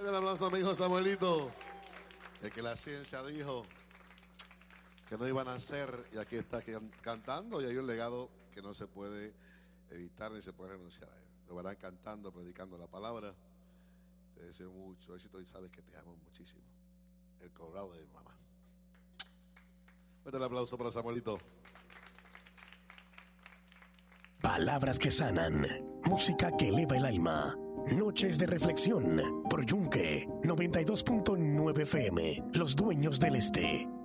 Un aplauso a mi hijo Samuelito. El que la ciencia dijo que no iban a hacer, y aquí está cantando, y hay un legado que no se puede evitar ni se puede renunciar a él. Lo verán cantando, predicando la palabra. Te deseo mucho éxito y sabes que te amo muchísimo. El cobrado de mi mamá. El aplauso para Samuelito. Palabras que sanan, música que eleva el alma. Noches de reflexión por Yunque 92.9 FM, los dueños del este.